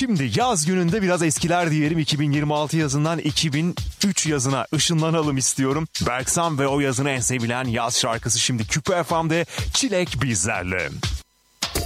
Şimdi yaz gününde biraz eskiler diyelim, 2026 yazından 2003 yazına ışınlanalım istiyorum. Berksan ve o yazın en sevilen yaz şarkısı şimdi Küpe FM'de, Çilek bizlerle.